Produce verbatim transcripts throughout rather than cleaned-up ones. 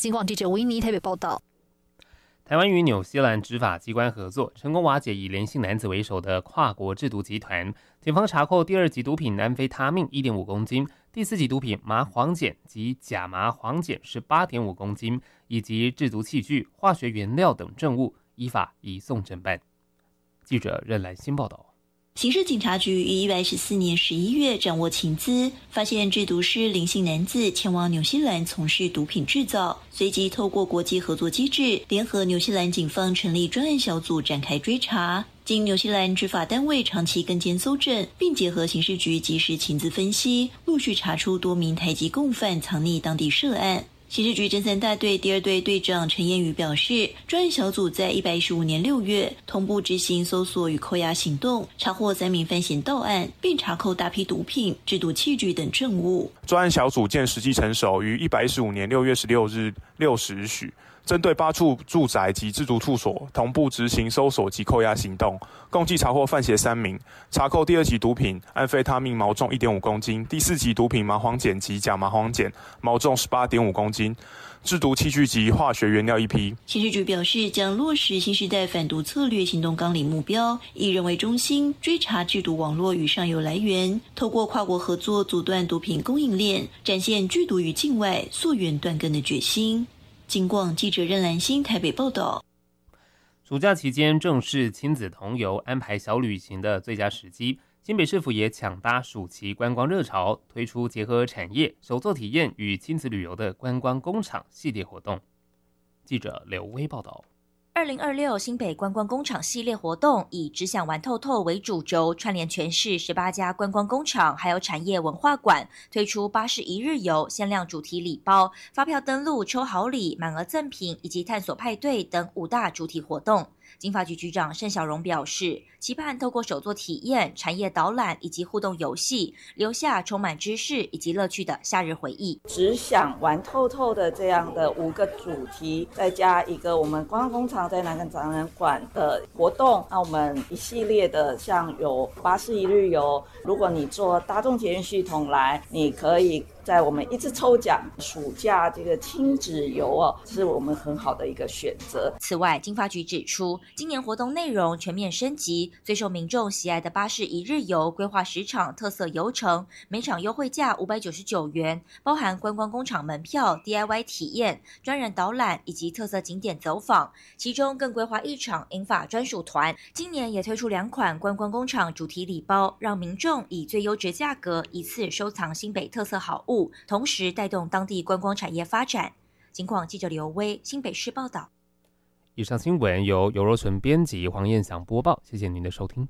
警广记者维尼台北报道。 台湾与纽西兰执法机关合作，成功瓦解以连姓男子为首的跨国制毒集团。警方查扣第二级毒品安非他命 一点五公斤，第四级毒品麻黄碱及假麻黄碱 十八点五公斤，以及制毒器具、化学原料等证物，依法移送侦办。记者任兰新报道。 刑事警察局于一百一十四年十一月掌握情资，发现制毒师林姓男子前往纽西兰从事毒品制造，随即透过国际合作机制，联合纽西兰警方成立专案小组展开追查。经纽西兰执法单位长期跟监搜证，并结合刑事局及时情资分析，陆续查出多名台籍共犯藏匿当地涉案。刑事局侦三大队第二队队长陈彦宇表示，专案小组在一百一十五年六月同步执行搜索与扣押行动，查获三名犯嫌到案，并查扣大批毒品、制毒器具等证物。 专案小组见时机成熟，于一百一十五年六月十六日六时许，针对八处住宅及制毒处所同步执行搜索及扣押行动，共计查获犯嫌三名，查扣第二级毒品安非他命毛重 一点五公斤，第四级毒品麻黄碱及假麻黄碱毛重 十八点五公斤，制毒器具及化学原料一批。 刑事局表示，将落实新时代反毒策略行动纲领目标，以人为中心，追查制毒网络与上游来源，透过跨国合作阻断毒品供应链，展现拒毒于境外、溯源断根的决心。警广记者任兰心台北报道。 暑假期间正是亲子同游、安排小旅行的最佳时机。新北市府也抢搭暑期观光热潮，推出结合产业、手作体验与亲子旅游的观光工厂系列活动。记者刘威报道。 二零二六新北观光工厂系列活动以只想玩透透为主轴，串联全市十八家观光工厂还有产业文化馆，推出巴士一日游、限量主题礼包、发票登录抽好礼、满额赠品以及探索派对等五大主题活动。经发局局长盛小荣表示，期盼透过手作体验、产业导览以及互动游戏，留下充满知识以及乐趣的夏日回忆。 只想玩透透的这样的五个主题，再加一个我们观光工厂在南港展览馆的活动，那我们一系列的像有巴士一日游，如果你坐大众捷运系统来，你可以在我们一直抽奖，暑假这个亲子游哦，是我们很好的一个选择。 此外，经发局指出，今年活动内容全面升级，最受民众喜爱的巴士一日游规划十场特色游程，每场优惠价五百九十九元，包含观光工厂门票、D I Y 体验、专人导览以及特色景点走访，其中更规划一场银发专属团。今年也推出两款观光工厂主题礼包，让民众以最优质价格一次收藏新北特色好物，同时带动当地观光产业发展。警广记者刘威新北市报道。 以上新闻由游若纯编辑，黄燕祥播报，谢谢您的收听。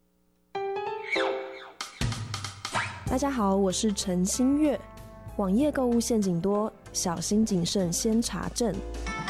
大家好，我是陈新月。网页购物陷阱多，小心谨慎先查证。